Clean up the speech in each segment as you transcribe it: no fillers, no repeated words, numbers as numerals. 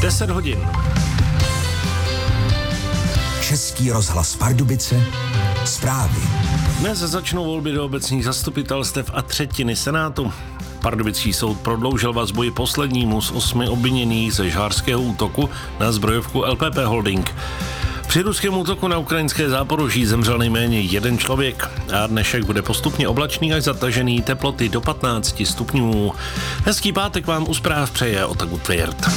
10 hodin. Český rozhlas Pardubice, zprávy. Dnes začnou volby do obecních zastupitelstev a třetiny Senátu. Pardubický soud prodloužil vazbu i poslednímu z 8 obviněných ze žhářského útoku na zbrojovku LPP Holding. Při ruském útoku na ukrajinské Záporoží zemřel nejméně jeden člověk a dnešek bude postupně oblačný až zatažený, teploty do 15 stupňů. Hezký pátek vám u zpráv přeje Otaku Tvěrt.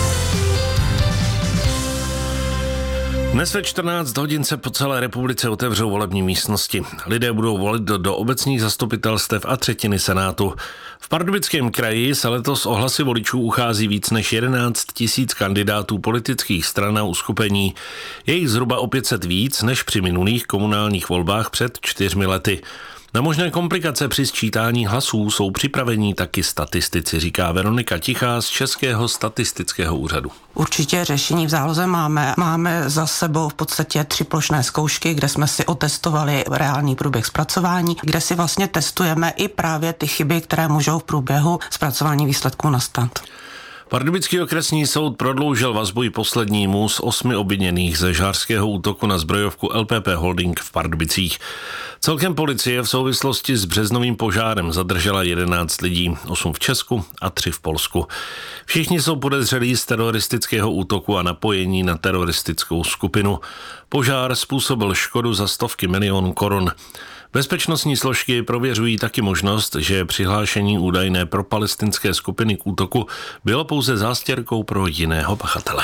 Dnes ve 14 hodin se po celé republice otevřou volební místnosti. Lidé budou volit do obecních zastupitelstev a třetiny Senátu. V Pardubickém kraji se letos o hlasy voličů uchází víc než 11 000 kandidátů politických stran a uskupení. Je jich zhruba o 500 víc než při minulých komunálních volbách před 4 lety. Na možné komplikace při sčítání hlasů jsou připravení taky statistici, říká Veronika Tichá z Českého statistického úřadu. Určitě řešení v záloze máme. Máme za sebou v podstatě 3 plošné zkoušky, kde jsme si otestovali reálný průběh zpracování, kde si vlastně testujeme i právě ty chyby, které můžou v průběhu zpracování výsledků nastat. Pardubický okresní soud prodloužil vazbu i poslednímu z 8 obviněných ze žhářského útoku na zbrojovku LPP Holding v Pardubicích. Celkem policie v souvislosti s březnovým požárem zadržela 11 lidí, 8 v Česku a 3 v Polsku. Všichni jsou podezřelí z teroristického útoku a napojení na teroristickou skupinu. Požár způsobil škodu za stovky milionů korun. Bezpečnostní složky prověřují taky možnost, že přihlášení údajné propalestinské skupiny k útoku bylo pouze zástěrkou pro jiného pachatele.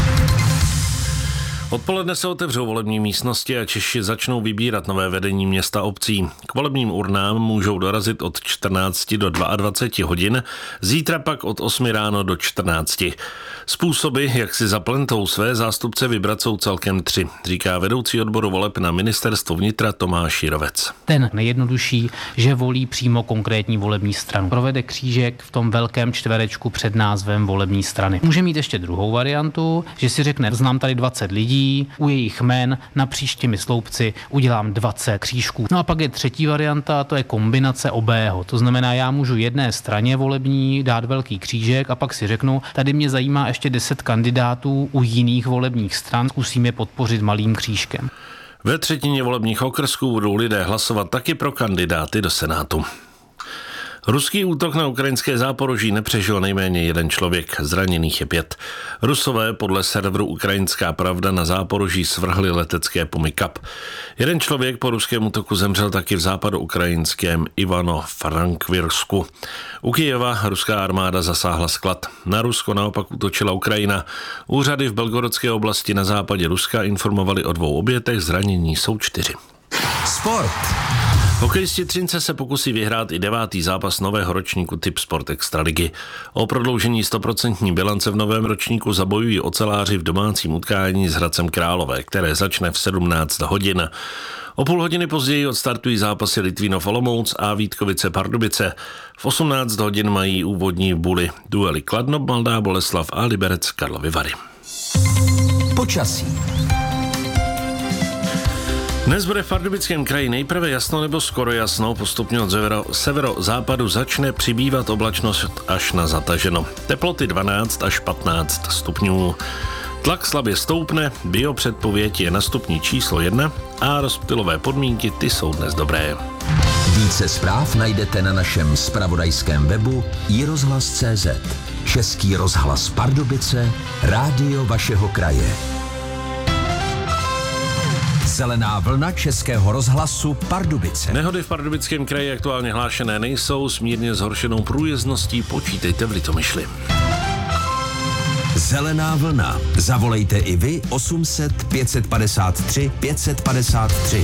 Odpoledne se otevřou volební místnosti a Češi začnou vybírat nové vedení města obcí. K volebním urnám můžou dorazit od 14 do 22 hodin, zítra pak od 8 ráno do 14. Způsoby, jak si za plentou své zástupce vybrat, jsou celkem 3, říká vedoucí odboru voleb na ministerstvo vnitra Tomáš Jirovec. Ten nejjednodušší, že volí přímo konkrétní volební stranu. Provede křížek v tom velkém čtverečku před názvem volební strany. Může mít ještě druhou variantu, že si řekne, znám tady 20 lidí, u jejich jmen na příštími sloupci udělám 20 křížků. No a pak je třetí varianta, to je kombinace obého. To znamená, já můžu jedné straně volební dát velký křížek a pak si řeknu, tady mě zajímá ještě 10 kandidátů u jiných volebních stran, zkusím je podpořit malým křížkem. Ve třetině volebních okrsků budou lidé hlasovat taky pro kandidáty do Senátu. Ruský útok na ukrajinské Záporoží nepřežil nejméně jeden člověk, zraněných je 5. Rusové podle serveru Ukrajinská pravda na Záporoží svrhli letecké pumy Kap. Jeden člověk po ruském útoku zemřel taky v západoukrajinském Ivano-Frankivsku. U Kyjeva ruská armáda zasáhla sklad. Na Rusko naopak útočila Ukrajina. Úřady v Belgorodské oblasti na západě Ruska informovali o 2 obětech, zranění jsou 4. Sport. Hokejisti Třince se pokusí vyhrát i 9. zápas nového ročníku Tip Sport Extraligy. O prodloužení 100% bilance v novém ročníku zabojují oceláři v domácím utkání s Hradcem Králové, které začne v 17 hodin. O půl hodiny později odstartují zápasy Litvínov Olomouc a Vítkovice Pardubice. V 18 hodin mají úvodní buly duely Kladno, Mladá Boleslav a Liberec Karlovy Vary. Počasí. Dnes bude v Pardubickém kraji nejprve jasno nebo skoro jasno, postupně od severozápadu začne přibývat oblačnost až na zataženo. Teploty 12 až 15 stupňů. Tlak slabě stoupne, biopředpověď je na stupni číslo 1 a rozptylové podmínky ty jsou dnes dobré. Více zpráv najdete na našem zpravodajském webu iRozhlas.cz. Český rozhlas Pardubice, rádio vašeho kraje. Zelená vlna Českého rozhlasu Pardubice. Nehody v Pardubickém kraji aktuálně hlášené nejsou, s mírně zhoršenou průjezdností počítejte v Litomyšli. Zelená vlna. Zavolejte i vy 800 553 553.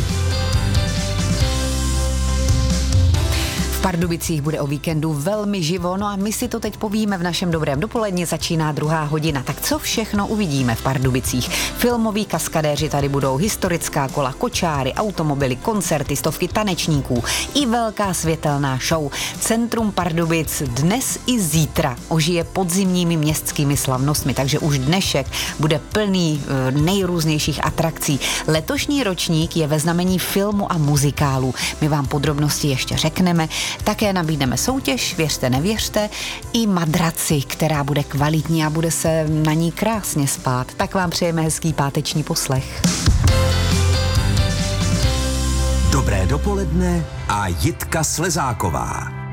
V Pardubicích bude o víkendu velmi živo, no a my si to teď povíme v našem dobrém dopoledni, začíná 2. hodina. Tak co všechno uvidíme v Pardubicích? Filmoví kaskadéři tady budou, historická kola, kočáry, automobily, koncerty, stovky tanečníků i velká světelná show. Centrum Pardubic dnes i zítra ožije podzimními městskými slavnostmi, takže už dnešek bude plný nejrůznějších atrakcí. Letošní ročník je ve znamení filmu a muzikálu. My vám podrobnosti ještě řekneme. Také nabídneme soutěž, věřte, nevěřte, i madraci, která bude kvalitní a bude se na ní krásně spát. Tak vám přejeme hezký páteční poslech. Dobré dopoledne a Jitka Slezáková.